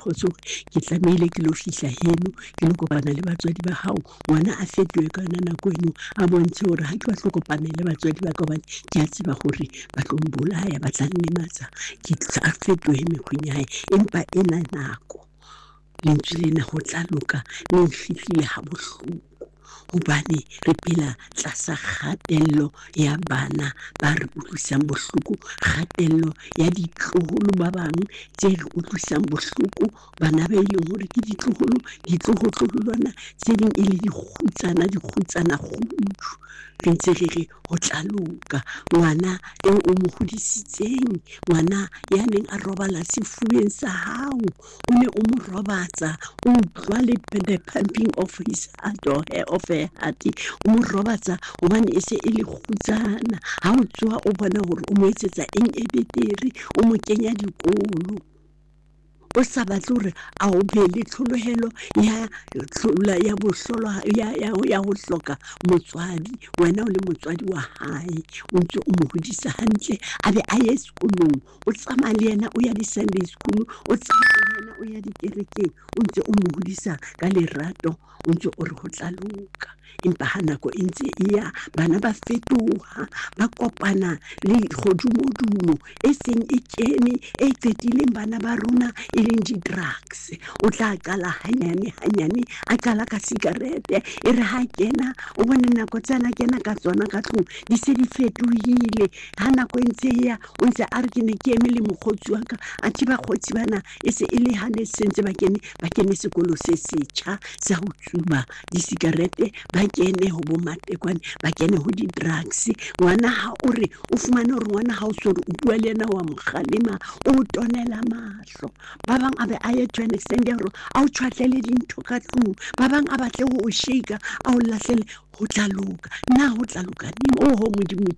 kgotso ke tlamehile ke lo fihla heno ke lo kopana le batswadi ba hao ngwana a fetoe ka yona nako eno a bontshe hore ha ke batla kopana le batswadi ba ka hobane ke a tseba hore ba tlo mbolaya ba tla nnematsa ke tla fetoe mekgweng ya hae empa ena nako lentswe lena ho tla loka le nfihlile ha bohloko hobane re phela tlasa kgatello ya bana ba re utlwisang bohloko kgatello ya ditloholo ba bang tse re utlwisang bohloko bana ba ileng hore ke ditloholo tse ding e le dikgutsana kgudu re ntse re re ho tla loka ngwana eo o mo hodisitseng ngwana ya neng a robala sefubeng sa hao o ne o mo robatsa o utlwa le the pumping of his heart or of her heart o mo robatsa hobane e se e le kgutsana ha o tswa o bona hore o mo etsetsa eng e betere o mo kenya dikolo o sa batle hore a o be le tlholohelo ya bohlolo ya ho hloka motswadi wena o le motswadi wa hae o ntse o mo hodisa hantle a be a ye sekolong o tsamaya le yena o ya di-Sunday school o tsamaya le yena o ya dikerekeng o ntse o mo hodisa ka lerato o ntse o re ho tla loka empa ha nako e ntse e ya bana ba fetoha ba kopana le kgodumodumo e seng e kene e qetileng bana ba rona e leng di-drugs o tla qala hanyane a qala ka cigarette e re ha kena o bone nako tsena kena ka tsona ka tlung di se di fetohile ha nako e ntse ya o ntse a re ke ne ke eme le mokgotsi wa ka a thi ba kgotsi bana e se e le hane sentse ba kene sekolo se setjha sa ho tsuba di-cigarette ba kene ho bo matekwane ba kene ho di-drugs ngwana ha o re o fumane hore ngwana ha o so re o bua le yena wa mokgalema o tonela mahlo ba bang a be a ye to an extent ya hore a o tshwatlele dintho ka tlung ba bang a batle ho o shake a o lahlele ho tla loka na ho tla loka ni ho modimo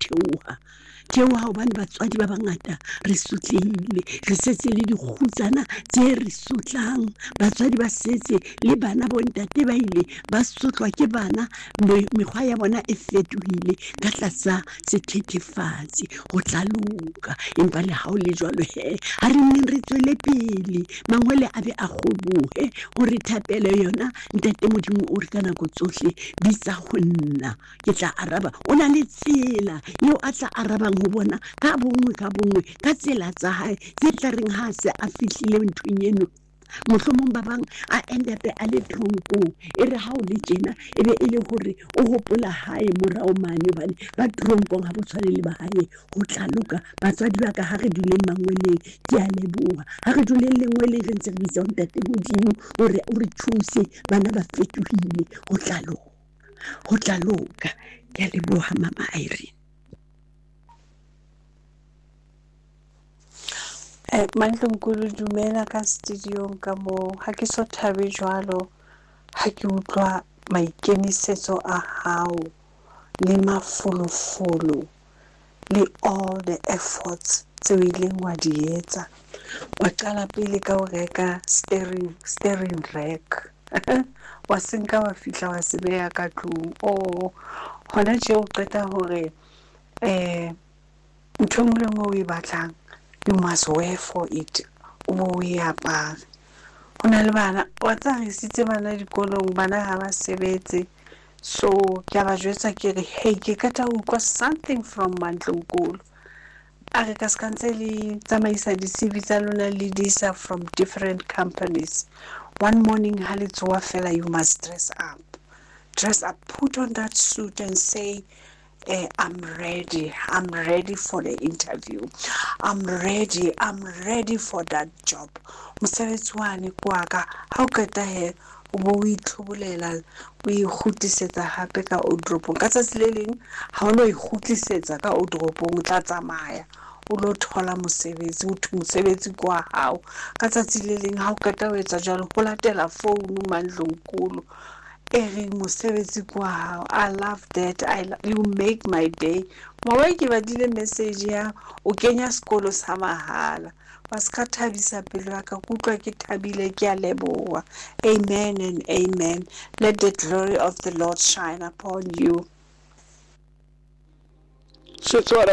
theoha hobane batswadi ba bangata re sotlehile re setse le dikgutsana tse re sotlang batswadi ba setse le bana bo ntate ba ile ba sotlwa ke bana mekgwa ya bona e fetohile ka tlasa sethethefatsi ho tla loka empa le ha o le jwalo ha re neng re tswele pele mangwele a be a kgobohe hore thapelo yona ntate modimo o re ka nako tsohle bitsa ho nna ke tla araba o na le tsela eo a tla arabang ho bona ka bongwe ka tsela tsa hae tse tla reng ha se a fihlile nthong eno mohlomong ba bang a endape a le tronkong e re ha o le tjena e be e le hore o hopola hae morao mane hobane ba tronkong ha bo tshwane le ba hae ho tla loka batswadi ba ka ha re duleng mangweleng ke a leboha ha re duleng lengweleng re ntse re bitsa ntate modimo hore o re thuse bana ba fetohile ho tla loka ke a leboha mama Irene. Mandlonkulu dumela ka studio ka mo ha ke so thabe jwalo ha ke utlwa maikemisetso a hao le mafolofolo le all the efforts tse o ileng wa di etsa wa qala pele ka ho reka steering rack wa senka wa fihla wa se beha ka tlung hona tje o qeta hore ntho engwe le engwe o e batlang you must wear for it o bo o e apara ho na le bana wa tsa re sitse bana dikolong bana ha ba sebetse so ke a ba jwetsa ke re hey ke kata ho utlwa something from Mandlonkulu a re ka skantse le tsamaisa di-CV tsa lona le disa from different companies one morning ha le tsoa fela you must dress up put on that suit and say I'm ready for the interview. I'm ready for that job. Mosebetsi wane kwa ka ha o qeta he o bo o itlhobolela o ikgutlisetsa hape ka wardrobe ka tsatsi le leng ha o no ikgutlisetsa ka wardrobe o tla tsamaya o lo thola mosebetsi o thu mosebetsi kwa hao ka tsatsi le leng ha o qeta ho etsa jalo ho latela phone Mandlonkulu ere mosebetsi kwa hao. I love that. You make my day. Mwa ke badile message ya o kenya sekolo sa mahala wa ska thabisa pelo ya ka kutlwa ke thabile ke a leboha. Amen and amen. Let the glory of the Lord shine upon you. Setswana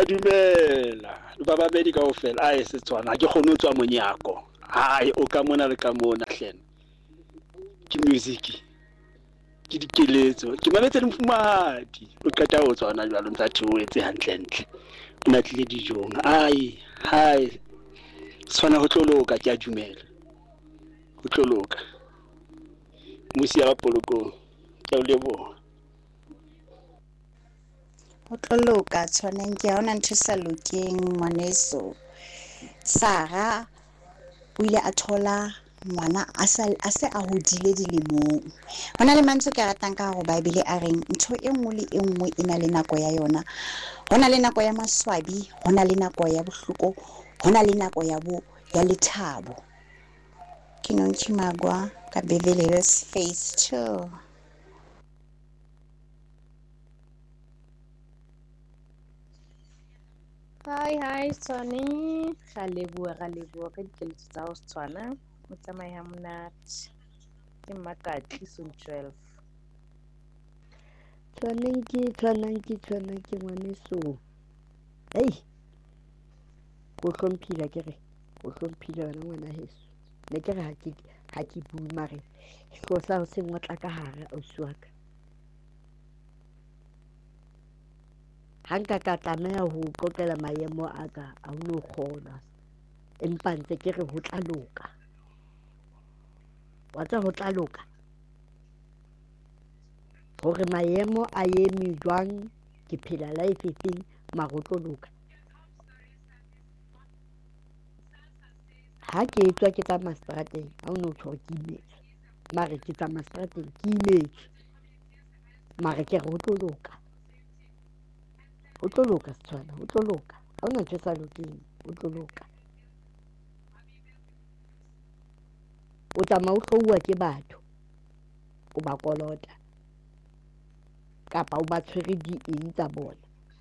dumela ba babedi kaofela a e Setswana ke kgone ho tswa monyako hai o ka mona le ka mona hlena ke music ke dikeletso ke mametse le mfumahadi o qeta ho tswa hona jwale ntsa theoetse hantle o natlile dijong hai tshwana ho tloloka ke a dumela ho tloloka musi ya polokong ke a leboha ho tloloka tshwaneng ke ha ona ntho sa lokeng ngwaneso. Sara o ile a thola ngwana a se a hodile dilemong. Hona le mantswe ke ratang ka hore Bible a reng ntho e nngwe le e nngwe e na le nako ya yona. Hona le nako ya maswabi, hona le nako ya bohloko, hona le nako ya lethabo. Ke Nontjhi Magwa ka Beverly Hills Phase 2. Hi Tshwane, ga leboha ka dikeletso tsa ho Tshwana o tsamaya monate ke Makati Zone 12. Tshwanang ke ngwaneso. Go hlomphila ke re go hlomphila wena ngwana heso. Ne ke re ha ke bue mare hlo sa ho sengwa tla ka hare ausi wa ka. Ha nka ka tlameha ho qoqela maemo a ka a ho no kgona empa ntse ke re ho tla loka. Wa tsa ho tla loka hore maemo a eme jwang ke phela life efeng mara ho tlo loka. Ha ke etswa ke tsamaya seterateng ha o no tjho ke imetswe mare ke tsamaya seterateng ke imetswe mare ke re ho tlo loka. Ho tlo loka Setswana, ho tlo loka. Ha hona ntho e sa lokeng, ho tlo loka. O tsamaya o hlouwa ke batho o ba kolota kapa o ba tshwere di eng tsa bona.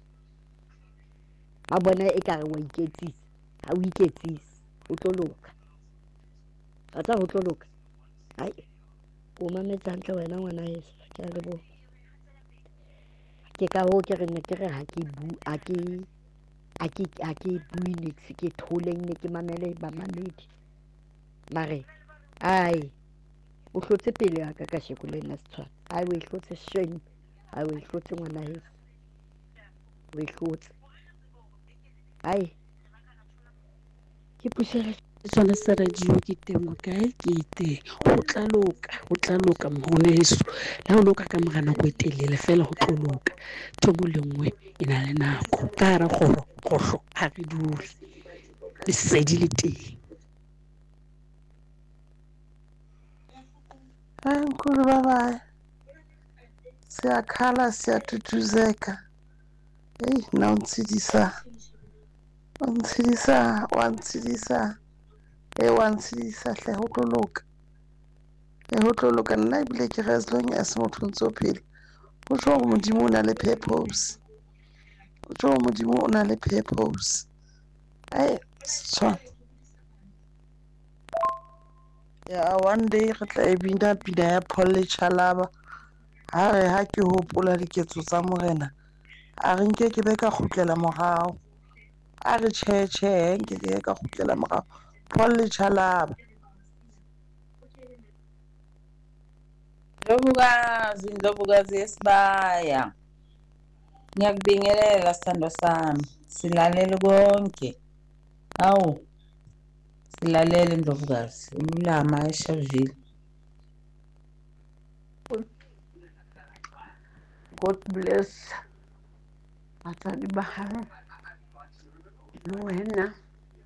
Ba bona ekare wa iketsisa, ha o iketsise ho tlo loka. Wa tseba ho tlo loka. O mametse hantle wena ngwana heso, ke a leboha. Ke ka hoo ke re ne ke re ha ke bue niks ke tholeng ne ke mamele bamamedi mare o hlotse pele ya ka sheko le nna Setswana. O e hlotse shame o e hlotse ngwana heso o e hlotse ke pushele Setswana sa radio ke teng o kae ke teng ho tla loka mmoneso la ho loka ka mora nako e telele fela ho tlo loka thobo le nngwe e na le nako ka hara kgohlo ha re dule le sedi le teng. Nkulu baba siyakhala siyatutuzeka na unsidisa hle ho tlo loka nna ebile ke re as long as motho ntso phela o tjho hore Modimo o na le purpose Setswana one day re tla e bina pina ya Paul le Chalaba ha ke hopola diketso tsa morena a re nke ke be ka kgutlela morao a re tjhe nke ke ka kgutlela morao Paul le Chalaba. Ndlovukazi Esibaya, ngiyakubingelela sithando sami, silalele konke. Hawu silalele Ndlovukazi ululama eSharpeville. God bless batswadi ba hao le wena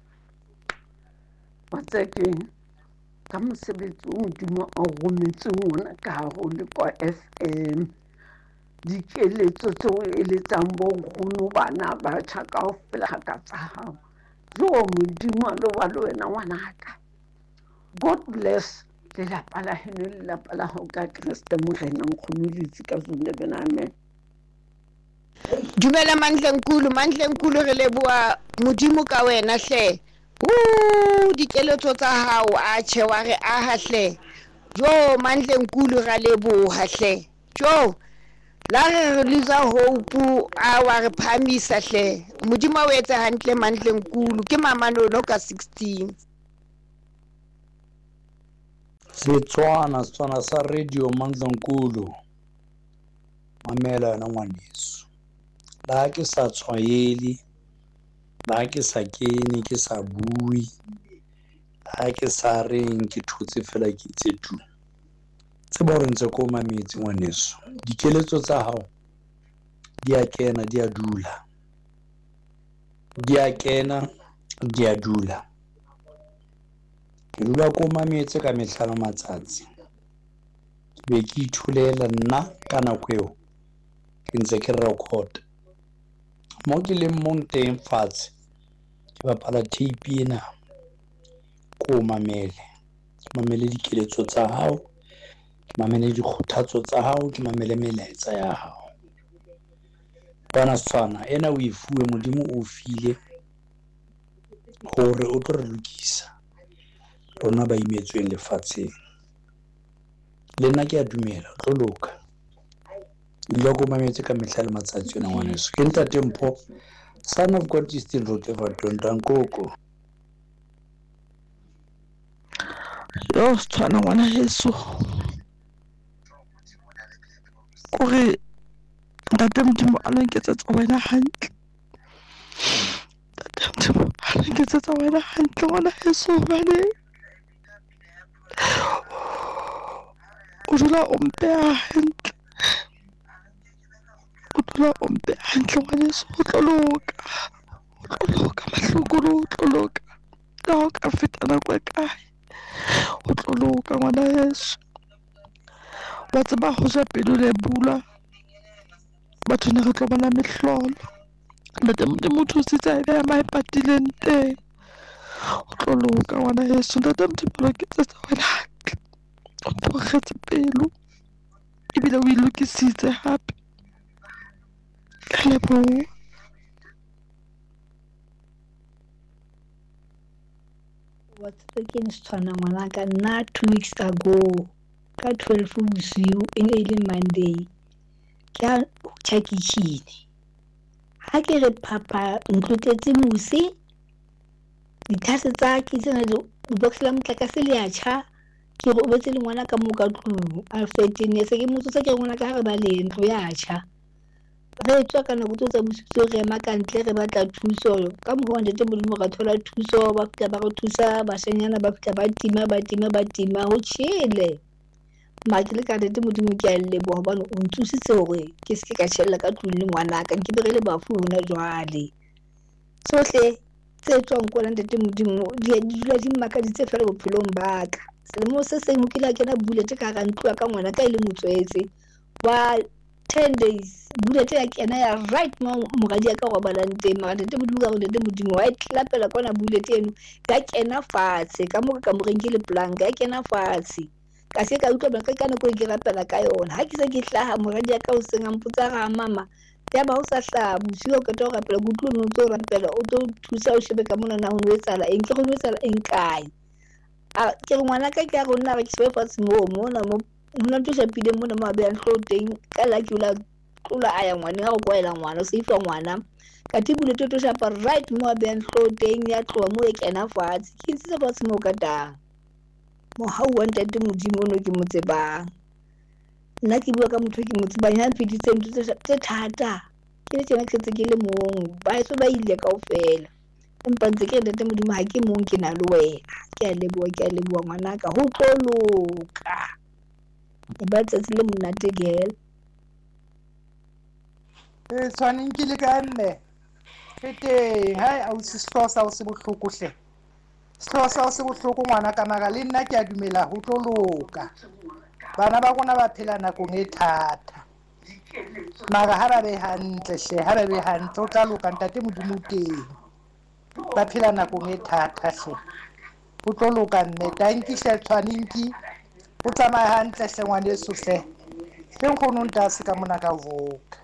wa tsakeng ka mosebetsi o Modimo a rometseng ona ka hare le kwa FM. Dikeletso tseo eletsang bo nkgono bana batjha kaofela ka tsa hao jo Modimo le wa le wena ngwanaka. God bless lelapa la heno le lelapa la hao ka Kriste Morena nkgono Letsi ka Zulu 11. Amen. Dumela Mandlenkulu re leboha Modimo ka wena hle. Dikeletso tsa hao a tjhe wa re aha hle. Jo Mandlenkulu ra leboha hle. Jo la re release hope a wa re phamisa hle. Modimo o etse hantle Mandlenkulu ke mama nono ka 16. Setswana sa radio Mandlankulu. Mamela yona ngwaneso. La ke sa tshwaeli, la ke sa kene, ke sa bui, la ke sa reng ke thotse fela ke tsetu. Tseba hore ntse ko mametse ngwaneso. Dikeletso tsa hao di a kena, di a dula. Di a kena, di a dula. Ke dula ko mametse ka mehla le matsatsi. Ke be ke ithulela nna ka nako eo ke ntse ke record. Mo ke leng mong teng fatshe ke bapala tape ena ko mamele. Ke mamele dikeletso tsa hao, ke mamele dikgothatso tsa hao, ke mamele melaetsa ya hao. Bona Setswana ena o e fuwe, Modimo o file hore o tlo re lokisa rona ba imetsweng lefatsheng. Le nna ke a dumela o tlo loka. Ile ko mametse ka mehla le matsatsi yona ngwaneso. Ke Ntate Mpho, son of God is still Rotevatong Tankoko. Yo Setswana ngwana heso. Kore Ntate Modimo a nketsetsa wena hantle. Ntate Modimo a nketsetsa wena hantle ngwana heso hobane o dula o mpeha hantle. O dula o mpeha hantle ngwaneso, o tlo loka. O tlo loka mahlokolo, o tlo loka. Ka ho ka feta nako e kae. O tlo loka ngwana heso. Wa tseba ho ja pelo le bula. Batho ne re tlo bona mehlolo. Ntate Modimo o thusitse a ya maepatileng teng. O tlo loka ngwana heso. Ntate Modimo ke tsetsa wena hantle. O thokgetse pelo. Ebile o ilokisitse hape. Ka leboha. What's again Setswana ngwanaka, nna 2 weeks ago ka 12 bosiu e ne e le Monday ke a tjha kitjhine. Ha ke re papa ntlotetse musi dikhase tsa ke tsena box la motlakase le a tjha ke re o betse le ngwana ka mo ka tlung a 13 years ke motsotsa ke ngwana ka re ba le ntlo ya tjha. Re tswa ka nako tsa bosiu re makantle re batla thuso ka mo Ntate Modimo ra thola thuso ba fitla ba re thusa bashanyana ba fitla ba tima ho tshile. Makile ka Ntate Modimo ke a leboha hobane o ntsusitse hore ke se ka tshella ka tlung le ngwanaka ke berile bafu hona jwale. Sohle tse tswang ko la Ntate Modimo di dula di makaditse fela bophelong ba ka. Selemo se seng ho kila kena bullet ka ga ntlo ka ngwana ka ile motswetse wa 10 days bullet ya kena ya right mo mogadi ka go balang teng mara Ntate Modimo ka go Ntate Modimo wa itlapela kona bullet eno ya kena fatshe ka mo ka mo renkile plank ya kena fatshe ka se ka utlwa ka kana ko ke rapela ka yona ha ke se ke hlaha mogadi ka o senga mputsa ga mama ya ba o sa hla bosigo ka to rapela go tlo no tlo rapela o tlo thusa o shebe ka mona na ho nwetsala eng ke go nwetsala eng kae a ke ngwana ka ke a rona re ke se fatshe mo na mo nna tlo shapile mo na mo ba hloteng ka la ke la tlola aya ngwana ga go kwaela ngwana o se ifa ngwana ka tibule to shapa right mo ba hloteng ya tloa mo e kena fatshe ke se fatshe mo ka tang mo ha o Ntate Modimo no ke motsebang nna ke bua ka motho ke motsebang ya phiditse ntse tse thata ke le tsena ke tse ke le mong ba eso ba ile kaofela empa ntse ke Ntate Modimo ha ke mong ke na le wena ke a leboha ngwanaka ho tlo loka e ba tsatsi le monate girl tshwaneng ke le ka nne teng hai a o se hlosa o se bohloko hle hlosa o se bohloko ngwana ka mara le nna ke a dumela ho tlo loka bana ba rona ba phela nakong e thata mara ha ba be hantle hle ha ba be hantle o tla loka Ntate Modimo teng ba phela nakong e thata hle o tlo loka mme tanki hle tshwanenki o tsamaya hantle hle ngwaneso hle ke nkgono ntase ka mona ka voka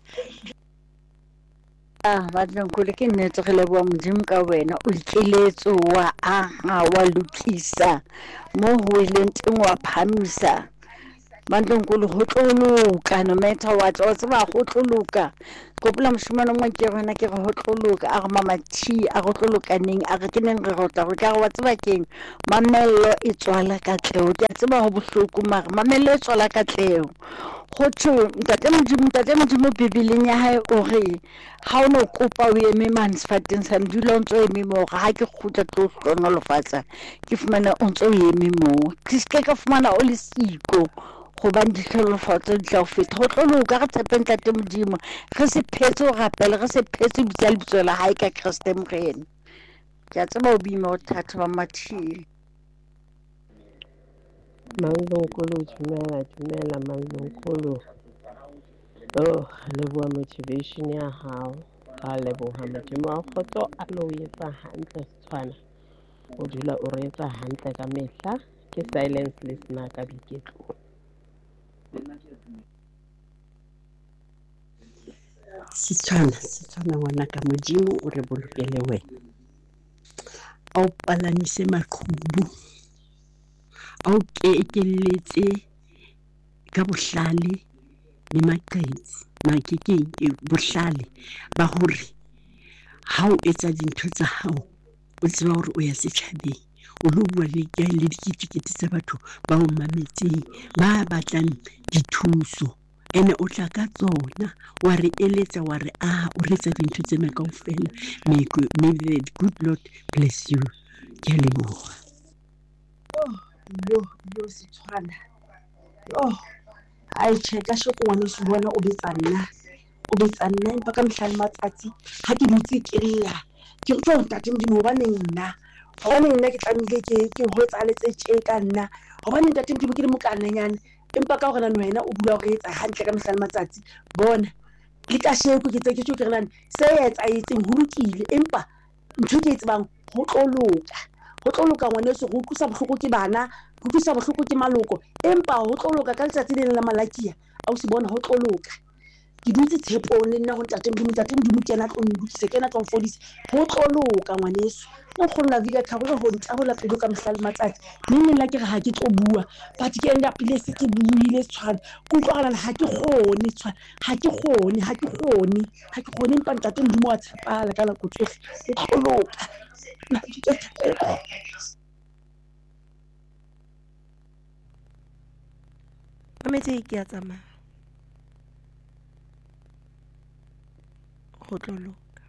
Batlankole ke nnete re leboha Modimo ka wena o dikeletso wa aha wa lokisa mo ho ileng teng wa phamisa Mandlonkulu ho tlo loka no matter what o tseba ho tlo loka kopela moshimane mo ke rena ke re ho tlo loka a re mama T a go tlo loka neng a re ke neng re rota re ka re wa tseba keng mamello e tswala ka tleo ke tseba ho bohloko mara mamello e tswala ka tleo go thwe ntate modimo bibeleng ya hae o re ha o no kopa o eme man sefateng sa ndula o ntso eme mo ga ha ke khutla tlo hlona lofatsa ke fumana o ntso eme mo ke se ka fumana o le siko gobane ditlholofatso di tla go feta go tlo loka re tshepe ntate modimo re se phetse o rapele re se phetse bitsa lebitso la hae ka Kriste Morena ke a tseba o boima o thata ba mathile Mandlonkulu dumela Mandlonkulu oh leboha motivation ya hao ka leboha modimo wa kgotso a lo etsa hantle tshwana o dula o re etsa hantle ka mehla ke silence listener ka biketlo Setswana ngwana ka modimo o re bolokele wena a o palamise maqhubu a o kekeletse ka bohlale le maqaitsi makekeng bohlale ba hore ha o etsa dintho tsa hao o tseba hore o ya setjhabeng o lo bua le diketekete tsa batho ba o mametseng ba batlang dithuso ene o tla ka tsona wa re eletsa wa re o retsa dintho tsena kaofela may the good Lord bless you ke a leboha yo Setswana ai cheka shoko ngwana se bona o betsa nna empa ka mhlale matsatsi ha ke dutse ke lla ke re tlo ntate modimo hobaneng nna ke tlamile ke ho etsaletse tje ka nna hobaneng ntate modimo ke le mokananyana empa ka hore nna wena o bula hore etsa hantle ka mhlale matsatsi bona le ka sheko ke tse ke tjo ke re nana se etsang ho lokile empa ntho ke tsebang ho tlo loka ngwaneso go tlosa bohloko ke bana go tlosa bohloko ke maloko empa ho tlo loka ka letsatsi le la malakia a o se bona ho tlo loka ke dutse tshepong le nna go ntate modimo kena tlo ndukise kena tlo mfodisa ho tlo loka ngwaneso o khona vika thabo ho ntabola pelo ka mhlale matsatsi nne la ke re ha ke tlo bua but ke enda pile se ke buile Setswana go utlwagala ha ke kgone Setswana ha ke kgone empa ntate modimo wa tshepala ka nako tsohle ho tlo loka Mametse ke a tsamaya go tlo loka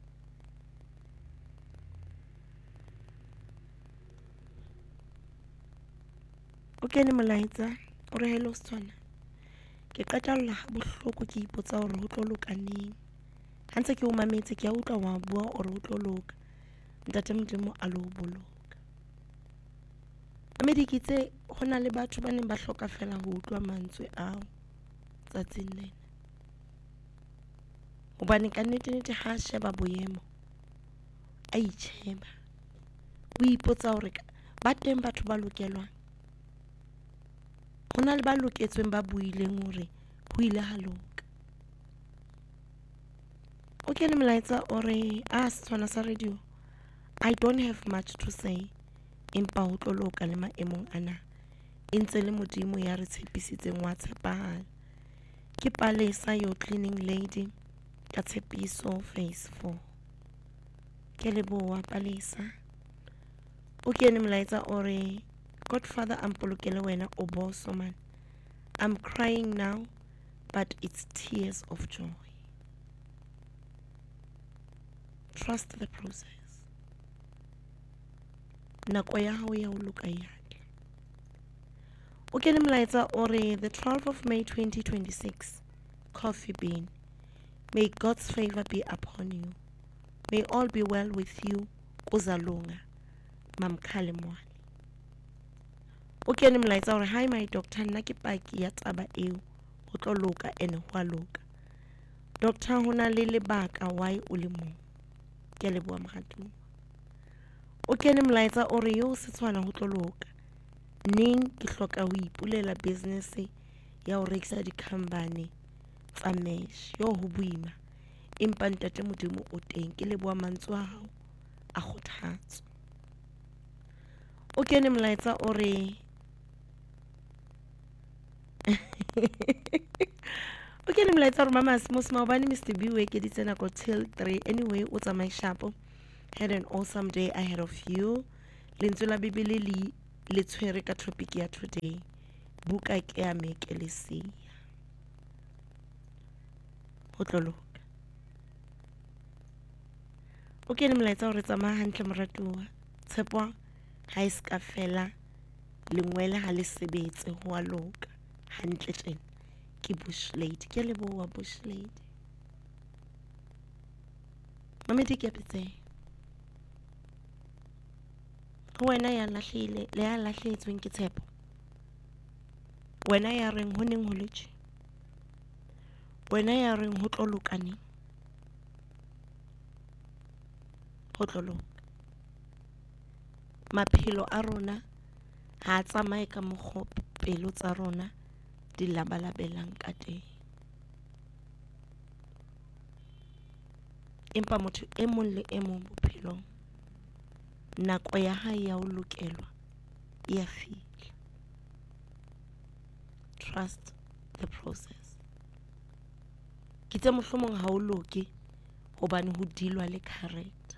o kene molaetsa o re hello Setswana ke qetalla ha bohloko ke ipotsa hore ho tlo loka neng ha ntse ke o mametse ke a utlwa wa bua o re ho tlo loka ntate modimo a lo boloka amedikitse ho na le batho ba neng ba hloka fela ho utlwa mantswe ao tsatsing lena hobane ka nnete ha sheba boemo a itsheba o ipotsa hore ba teng batho ba lokelwang ho na le ba loketsweng ba buileng hore ho ile ha loka o kene molaetsa o re Setswana sa radio I don't have much to say empa ho tlo loka le maemong ana e ntse le modimo ya re tshepisitseng wa tshepahala ke Palesa yo cleaning lady ka Tshepiso phase 4 ke leboha Palesa o kene molaetsa o re Godfather ampolokele wena o boso man I'm crying now but it's tears of joy trust the process nako ya hao ya ho loka yatla o kene molaetsa o re the 12th of May 2026 Coffee Bean may God's favor be upon you may all be well with you Kuzalunga Mamkhale Mwani o kene molaetsa o re hi my doctor nna ke paki ya taba eo ho tlo loka ene ho a loka doctor hona le lebaka why o le mo ke leboa mohatong o kene molaetsa o re yo Setswana ho tlo loka neng ke hloka ho ipulela business ya ho rekisa di-company tsa mesh yo ho buima empa ntate modimo o teng ke leboa mantswe a hao a kgothatso o kene molaetsa o re Okay, ni mlaetsa gore mama Smos maobane Mr. B o ekeditse nako till 3. Anyway, o tsamaye shapo. Had an awesome day ahead of you. Lentswe la Bibele le tshwere ka topic ya today. Buka ke ya Mekelesia. Ho tloloka. Okay, ni mlaetsa gore tsamaya hantle moratuwa. Tshepo ha e ska fela lengwele ha le sebetse ho a loka. Hantle tjena. Ke Bush Lady. Ke leboha Bush Lady. Mamedi ke apetse. Ho wena ya lahlile, le ya lahletsweng ke Tshepo. Wena ya reng ho neng ho letse. Wena ya reng ho tlolokane. Ho tloloka. Maphelo a rona ha tsamaye ka mokgo pelo tsa rona di labalabelang ka teng. Empa motho e mong le e mong bophelong nako ya hae ya ho lokelwa e a fihla. Trust the process. Ke tse mohlomong ha o loke hobane ho dilwa le character.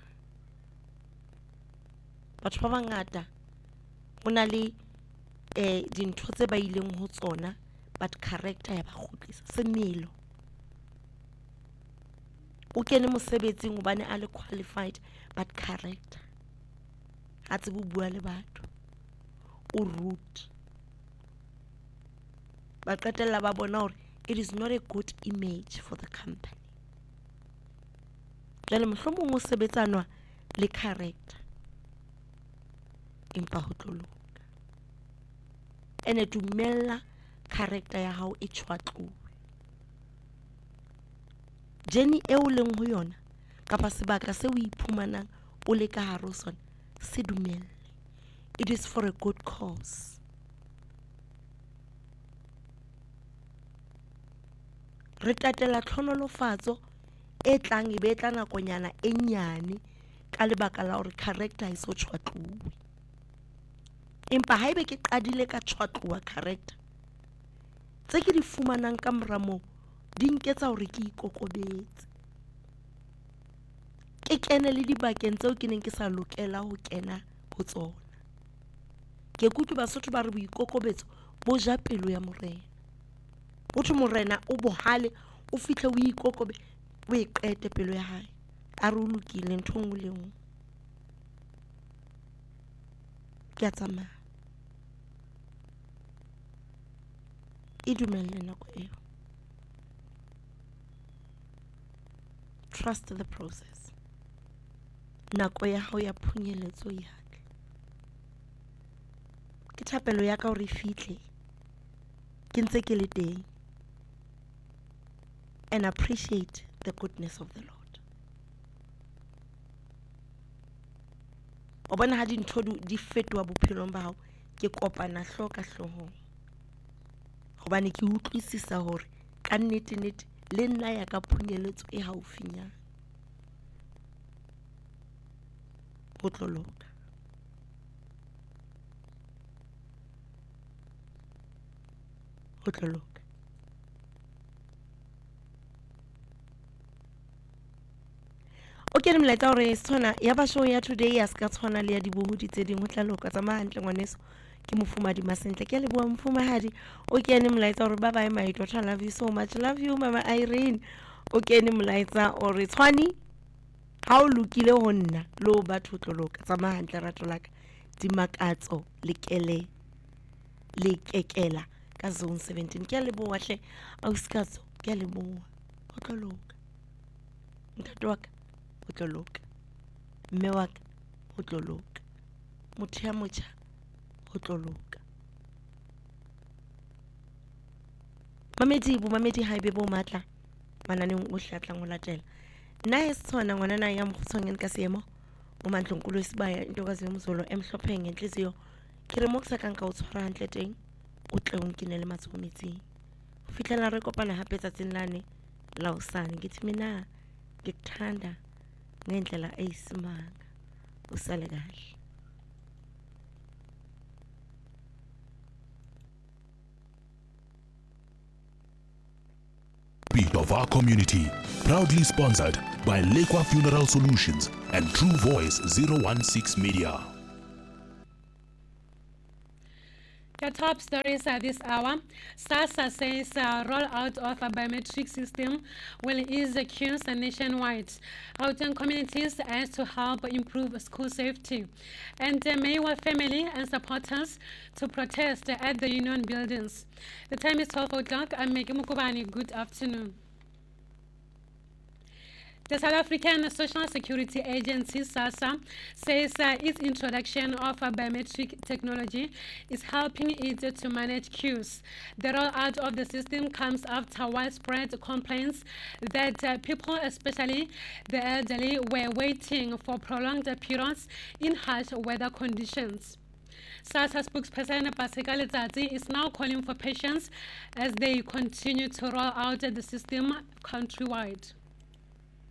Batho ba bangata ho na le dintho tse ba ileng ho tsona but character ya ba kgutlisa semelo. O kene mosebetsing hobane a le qualified but character ha tsebe bua le batho o rude. Ba qetella ba bona hore it is not a good image for the company. Jale mohlomong o sebetsanwa le character empa ho tloloka. Ene dumella character ya hao e tshwatluwe. Jenny eo leng ho yona kapa sebaka se o iphumanang o le ka hare ho sona se dumelle. It is for a good cause. Re tatela tlhonolofatso e tlang e be tla nakonyana e nyane ka lebaka la hore character e so tshwatluwe. Empa haebe ke qadile ka tshwatluwa character tse ke di fumanang ka mora moo di nketsa hore ke ikokobetse. Ke kene le dibakeng tseo ke neng ke sa lokela ho kena ho tsona. Ke kutlwe Basotho ba re boikokobetso bo ja pelo ya morena. Motho morena o bohale o fihle o ikokobe o e qete pelo ya hae. A re o lokile ntho ngwe le ngwe. Ke a tsamaya. E dumelle nako eo. Trust the process. Nako ya hao ya phunyeletso ya tla. Ke thapelo ya ka hore fihle ke ntse ke le teng. And appreciate the goodness of the Lord. O bona ha dintho di fetoha bophelong ba hao ke kopana hloka hlohong. Hobane ke utlwisisa hore ka nnete le nna ya ka phunyeletso e haufinyana. Ho tloloka. Ho tloloka. Okay, mlaetsa hore sona ya ba show ya today ya ska tshwana le ya dibohodi tse ding ho tla loka tsamaya hantle ngwaneso. Ke mofumadi masentle ke leboa mfumahadi. Okay, ni mlaetsa hore bye bye my daughter, I love you so much. Love you mama Irene. Okay, ni mlaetsa hore tshwani ha o lokile ho nna lo batho tloloka tsamaya hantle rato laka di makatso le kekela ka zone 17. Ke leboa hle auskatso ke leboa ho tloloka. Ntate waka ho tloloka. Mme waka ho tloloka. Motho ya motjha ho tloloka. Mamedi haebe bo matla mananeng o hlatlang ho latela. Nna e sona ngwana na ya mkhutshweng ka seemo o Mandlonkulu Sibaya intokazi yomzolo emhlophe ngenhliziyo. Ke re mo ke sa kang ka o tshwara hantle teng o tle o nkinele matsoho metsing. Ho fihlela re kopana hape tsatsing lane la hosane. Ngithi mina ngikuthanda ngendlela eyisimanga. Usale kahle. heartbeat of our community. Proudly sponsored by Lekwa Funeral Solutions and True Voice 016 Media. The top stories this hour. SASSA says rollout of a biometric system will ease the queues nationwide. Gauteng communities as to help improve school safety. And the Maywa family and supporters to protest at the union buildings. The time is 12 o'clock. I'm Maggie Mukubani. Good afternoon. The South African Social Security Agency, SASSA, says its introduction of biometric technology is helping it to manage queues. The rollout of the system comes after widespread complaints that people, especially the elderly, were waiting for prolonged periods in harsh weather conditions. SASSA spokesperson Paseka Letsatsi is now calling for patience as they continue to roll out the system countrywide.